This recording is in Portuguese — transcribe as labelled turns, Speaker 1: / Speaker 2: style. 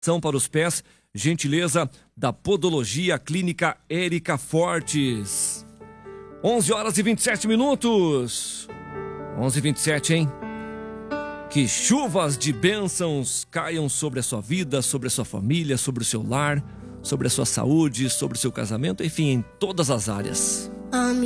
Speaker 1: São para os pés, gentileza da Podologia Clínica Érica Fortes. 11 horas e 27 minutos. 11h27, hein? Que chuvas de bênçãos caiam sobre a sua vida, sobre a sua família, sobre o seu lar, sobre a sua saúde, sobre o seu casamento, enfim, em todas as áreas.
Speaker 2: Amém.